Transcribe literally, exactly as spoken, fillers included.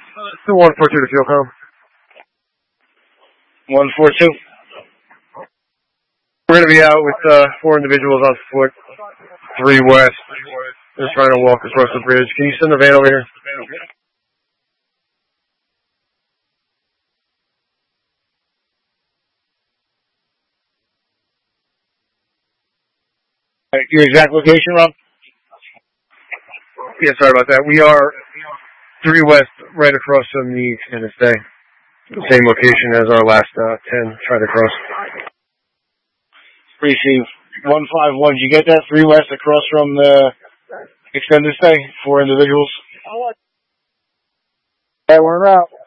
Still one four two to field home. One four two. We're going to be out with uh, four individuals on foot. Three west. They're trying to walk across the bridge. Can you send the van over here? Right, your exact location, Rob? Yeah, sorry about that. We are three west, right across from the extended stay. Same location as our last uh, ten tried to cross. Receive one five one. Did you get that? Three west across from the extended stay. Four individuals. Hey, we're out.